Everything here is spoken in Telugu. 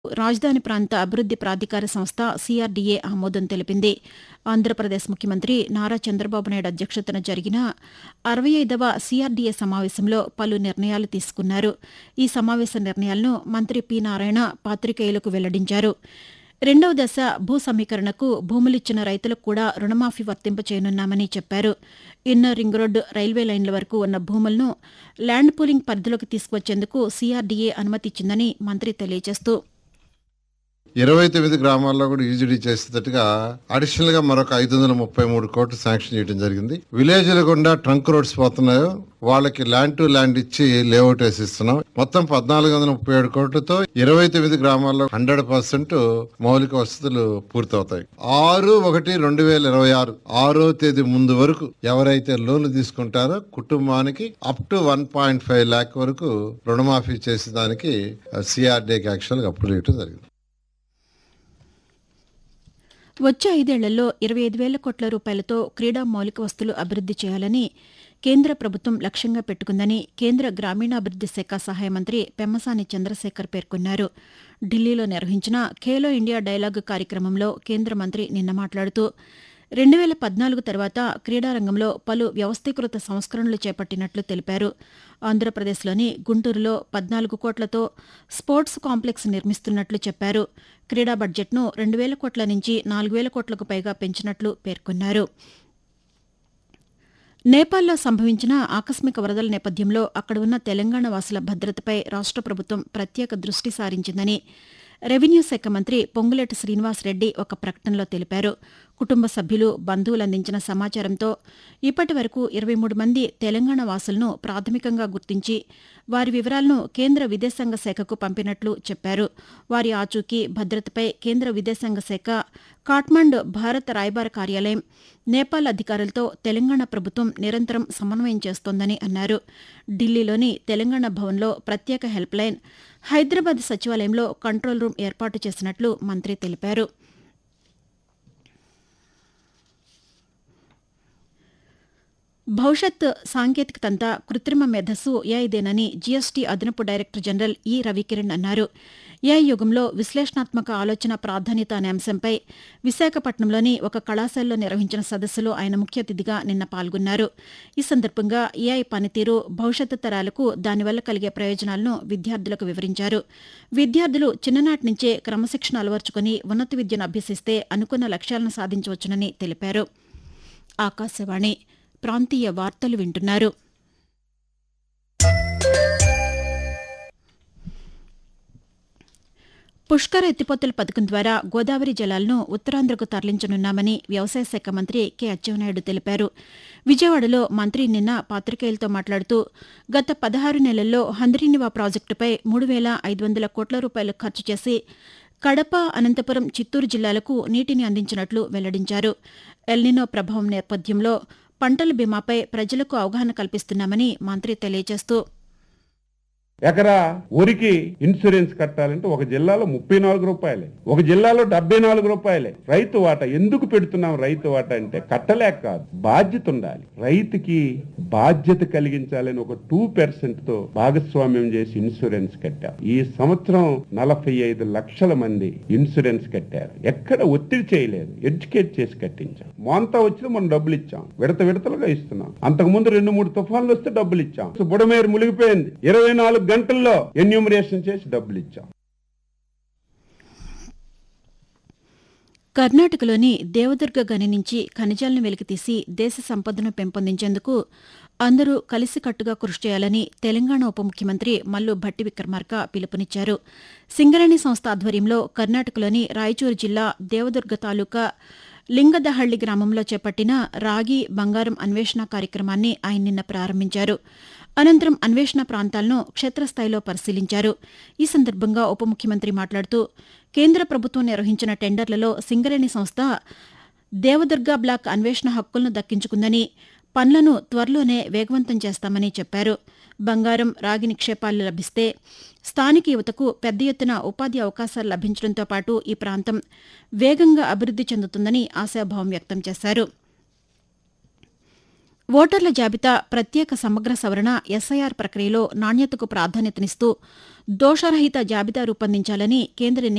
రాజధాని ప్రాంత అభివృద్ది ప్రాధికార సంస్థ సిఆర్డీఏ ఆమోదం తెలిపింది. ఆంధ్రప్రదేశ్ ముఖ్యమంత్రి నారా చంద్రబాబు నాయుడు అధ్యక్షతన జరిగిన 65వ సిఆర్డీఏ సమావేశంలో పలు నిర్ణయాలు తీసుకున్నారు. ఈ సమావేశ నిర్ణయాలను మంత్రి పి. నారాయణ పాతికేయులకు వెల్లడించారు. రెండవ దశ భూ సమీకరణకు భూములిచ్చిన రైతులకు కూడా రుణమాఫీ వర్తింపచేయనున్నామని చెప్పారు. ఇన్నర్ రింగ్ రోడ్డు రైల్వే లైన్ల వరకు ఉన్న భూములను ల్యాండ్ పూలింగ్ పరిధిలోకి తీసుకువచ్చేందుకు సిఆర్డీఏ అనుమతిచ్చిందని మంత్రి తెలియజేస్తూ 29 గ్రామాల్లో కూడా యూజీడీ చేసేటట్టుగా అడిషనల్ గా మరొక 533 కోట్లు శాంక్షన్ చేయడం జరిగింది. విలేజ్ల గుండా ట్రంక్ రోడ్స్ పోతున్నాయో వాళ్ళకి ల్యాండ్ టు ల్యాండ్ ఇచ్చి లేఅవుట్ వేసిస్తున్నాం. మొత్తం 1437 కోట్లతో 29 గ్రామాల్లో 100% మౌలిక వసతులు పూర్తవుతాయి. 6/1/2026 6వ తేదీ ముందు వరకు ఎవరైతే లోన్లు తీసుకుంటారో కుటుంబానికి అప్ టు 1.5 lakh వరకు రుణమాఫీ చేసేదానికి సిఆర్డీకి యాక్చువల్ గా అప్రూవ్ చేయడం జరిగింది. వచ్చే 5 ఏళ్లలో 25,000 కోట్ల రూపాయలతో క్రీడా మౌలిక వస్తువులు అభివృద్ది చేయాలని కేంద్ర ప్రభుత్వం లక్ష్యంగా పెట్టుకుందని కేంద్ర గ్రామీణాభివృద్ది శాఖ సహాయ మంత్రి పెమ్మసాని చంద్రశేఖర్ పేర్కొన్నారు. ఢిల్లీలో నిర్వహించిన ఖేలో ఇండియా డైలాగ్ కార్యక్రమంలో కేంద్ర మంత్రి నిన్న మాట్లాడుతూ 2014 తర్వాత క్రీడారంగంలో పలు వ్యవస్థీకృత సంస్కరణలు చేపట్టినట్లు తెలిపారు. ఆంధ్రప్రదేశ్లోని గుంటూరులో 14 కోట్లతో స్పోర్ట్స్ కాంప్లెక్స్ నిర్మిస్తున్నట్లు చెప్పారు. క్రీడా బడ్జెట్ను 2,000 కోట్ల నుంచి 4,000 కోట్లకు పైగా పెంచినట్లు పేర్కొన్నారు. నేపాల్లో సంభవించిన ఆకస్మిక వరదల నేపథ్యంలో అక్కడ ఉన్న తెలంగాణ వాసుల భద్రతపై రాష్ట ప్రభుత్వం ప్రత్యేక దృష్టి సారించిందని రెవెన్యూ శాఖ మంత్రి పొంగులేటి శ్రీనివాసరెడ్డి ఒక ప్రకటనలో తెలిపారు. కుటుంబ సభ్యులు, బంధువులు అందించిన సమాచారంతో ఇప్పటి వరకు 23 మంది తెలంగాణ వాసులను ప్రాథమికంగా గుర్తించి వారి వివరాలను కేంద్ర విదేశాంగ శాఖకు పంపినట్లు చెప్పారు. వారి ఆచూకీ, భద్రతపై కేంద్ర విదేశాంగ శాఖ, కాఠ్మండు భారత రాయబార కార్యాలయం, నేపాల్ అధికారులతో తెలంగాణ ప్రభుత్వం నిరంతరం సమన్వయం చేస్తోందని అన్నారు. ఢిల్లీలోని తెలంగాణ భవన్లో ప్రత్యేక హెల్ప్ లైన్, హైదరాబాద్ సచివాలయంలో కంట్రోల్ రూమ్ ఏర్పాటు చేసినట్లు మంత్రి తెలిపారు. భవిష్యత్ సాంకేతికతంతా కృత్రిమ మేధస్సు ఏఐదేనని జీఎస్టీ అదనపు డైరెక్టర్ జనరల్ ఈ రవికిరణ్ అన్నారు. ఏఐ యుగంలో విశ్లేషణాత్మక ఆలోచన ప్రాధాన్యత అనే అంశంపై విశాఖపట్నంలోని ఒక కళాశాలలో నిర్వహించిన సదస్సులో ఆయన ముఖ్య అతిథిగా నిన్న పాల్గొన్నారు. ఈ సందర్భంగా ఏఐ పనితీరు, భవిష్యత్తు తరాలకు దానివల్ల కలిగే ప్రయోజనాలను విద్యార్థులకు వివరించారు. విద్యార్థులు చిన్ననాటి నుంచే క్రమశిక్షణ అలవర్చుకుని ఉన్నత విద్యను అభ్యసిస్తే అనుకున్న లక్ష్యాలను సాధించవచ్చునని తెలిపారు. ఆకాశవాణి ప్రాంతీయ వార్తలు వింటున్నారు. పుష్కర ఎత్తిపోతల పథకం ద్వారా గోదావరి జలాలను ఉత్తరాంధ్రకు తరలించనున్నామని వ్యవసాయ శాఖ మంత్రి కె. అచ్చెన్నాయుడు తెలిపారు. విజయవాడలో మంత్రి నిన్న పాతికేయులతో మాట్లాడుతూ గత 16 నెలల్లో హంద్రీనివా ప్రాజెక్టుపై 3,500 కోట్ల రూపాయలు ఖర్చు చేసి కడప, అనంతపురం, చిత్తూరు జిల్లాలకు నీటిని అందించినట్లు వెల్లడించారు. ఎల్నినో ప్రభావం నేపథ్యంలో పంటల బీమాపై ప్రజలకు అవగాహన కల్పిస్తున్నామని మంత్రి తెలియజేస్తూ ఎకరా ఊరికి ఇన్సూరెన్స్ కట్టాలంటే ఒక జిల్లాలో 34 రూపాయలే, ఒక జిల్లాలో 74 రూపాయలే. రైతు వాటా ఎందుకు పెడుతున్నాం? రైతు వాటా అంటే కట్టలేక కాదు, బాధ్యత ఉండాలి. రైతుకి బాధ్యత కలిగించాలని ఒక 2% తో భాగస్వామ్యం చేసి ఇన్సూరెన్స్ కట్టాం. ఈ సంవత్సరం 45 లక్షల మంది ఇన్సూరెన్స్ కట్టారు. ఎక్కడ ఒత్తిడి చేయలేదు, ఎడ్యుకేట్ చేసి కట్టించాం. మోంతా వచ్చిన మనం డబ్బులు ఇచ్చాం, విడతలుగా ఇస్తున్నాం. అంతకుముందు 2-3 తుఫాన్లు వస్తే డబ్బులు ఇచ్చాం. బుడమేరు మునిగిపోయింది, 24 గంటల్లో ఎన్యూమరేషన్ చేసి డబ్బులు ఇచ్చాం. కర్ణాటకలోని దేవదుర్గ గని నుంచి ఖనిజాలను వెలికితీసి దేశ సంపదను పెంపొందించేందుకు అందరూ కలిసికట్టుగా కృషి చేయాలని తెలంగాణ ఉప ముఖ్యమంత్రి మల్లు భట్టి విక్రమార్క పిలుపునిచ్చారు. సింగరేణి సంస్థ ఆధ్వర్యంలో కర్ణాటకలోని రాయచూరు జిల్లా దేవదుర్గ తాలూకా లింగదహళ్లి గ్రామంలో చేపట్టిన రాగి, బంగారం అన్వేషణ కార్యక్రమాన్ని ఆయన నిన్న ప్రారంభించారు. అనంతరం అన్వేషణ ప్రాంతాలను క్షేత్రస్థాయిలో పరిశీలించారు. ఈ సందర్భంగా ఉప ముఖ్యమంత్రి మాట్లాడుతూ కేంద్ర ప్రభుత్వం నిర్వహించిన టెండర్లలో సింగరేణి సంస్థ దేవదుర్గ బ్లాక్ అన్వేషణ హక్కులను దక్కించుకుందని, పనులను త్వరలోనే వేగవంతం చేస్తామని చెప్పారు. బంగారం, రాగి నిక్షేపాలు లభిస్తే స్థానిక యువతకు పెద్ద ఎత్తున ఉపాధి అవకాశాలు లభించడంతో పాటు ఈ ప్రాంతం వేగంగా అభివృద్ది చెందుతుందని ఆశాభావం వ్యక్తం చేశారు. ఓటర్ల జాబితా ప్రత్యేక సమగ్ర సవరణ ఎస్ఐఆర్ ప్రక్రియలో నాణ్యతకు ప్రాధాన్యతనిస్తూ దోషరహిత జాబితా రూపొందించాలని కేంద్ర